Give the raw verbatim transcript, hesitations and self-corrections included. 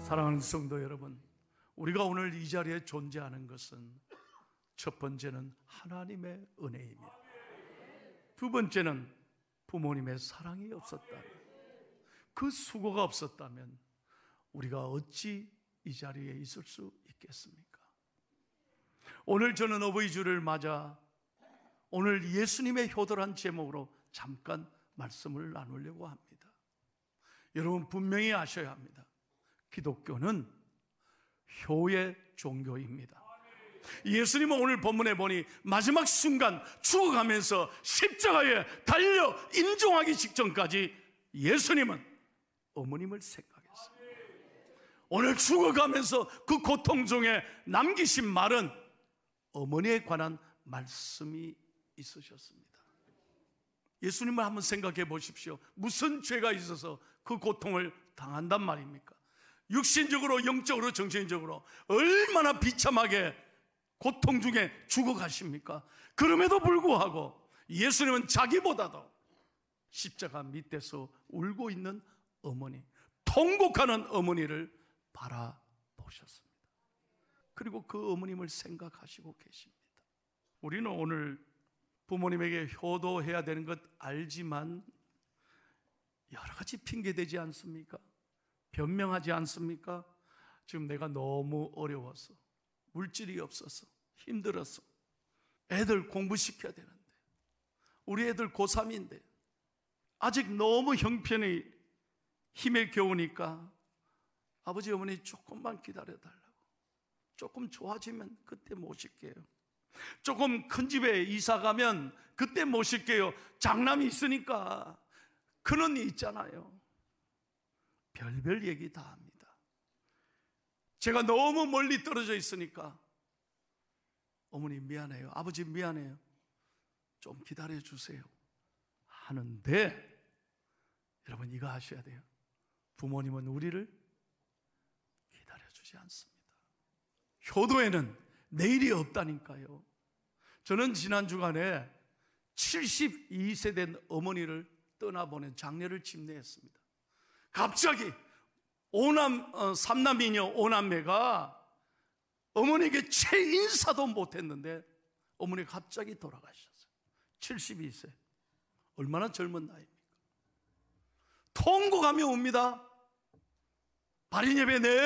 사랑하는 성도 여러분, 우리가 오늘 이 자리에 존재하는 것은 첫 번째는 하나님의 은혜이며, 두 번째는 부모님의 사랑이 없었다면, 그 수고가 없었다면 우리가 어찌 이 자리에 있을 수 있겠습니까? 오늘 저는 어버이 주를 맞아 오늘 예수님의 효도란 제목으로 잠깐 말씀을 나누려고 합니다. 여러분 분명히 아셔야 합니다. 기독교는 효의 종교입니다. 예수님은 오늘 본문에 보니 마지막 순간 죽어가면서 십자가에 달려 임종하기 직전까지 예수님은 어머님을 생각했습니다. 오늘 죽어가면서 그 고통 중에 남기신 말은 어머니에 관한 말씀이 있으셨습니다. 예수님을 한번 생각해 보십시오. 무슨 죄가 있어서 그 고통을 당한단 말입니까? 육신적으로, 영적으로, 정신적으로 얼마나 비참하게 고통 중에 죽어가십니까? 그럼에도 불구하고 예수님은 자기보다도 십자가 밑에서 울고 있는 어머니, 통곡하는 어머니를 바라보셨습니다. 그리고 그 어머님을 생각하시고 계십니다. 우리는 오늘 부모님에게 효도해야 되는 것 알지만 여러 가지 핑계대지 않습니까? 변명하지 않습니까? 지금 내가 너무 어려워서, 물질이 없어서, 힘들어서, 애들 공부시켜야 되는데, 우리 애들 고삼인데 아직 너무 형편이 힘에 겨우니까 아버지 어머니 조금만 기다려달라고, 조금 좋아지면 그때 모실게요, 조금 큰 집에 이사 가면 그때 모실게요, 장남이 있으니까, 큰언니 있잖아요. 별별 얘기 다 합니다. 제가 너무 멀리 떨어져 있으니까 어머니 미안해요, 아버지 미안해요, 좀 기다려 주세요 하는데, 여러분 이거 아셔야 돼요. 부모님은 우리를 기다려주지 않습니다. 효도에는 내일이 없다니까요. 저는 지난 주간에 칠십이 세 된 어머니를 떠나보낸 장례를 집례했습니다. 갑자기 오남, 어, 삼남이녀 오남매가 어머니에게 채 인사도 못했는데 어머니가 갑자기 돌아가셨어요. 칠십이 세. 얼마나 젊은 나이입니까? 통곡하며 옵니다. 발인 예배 내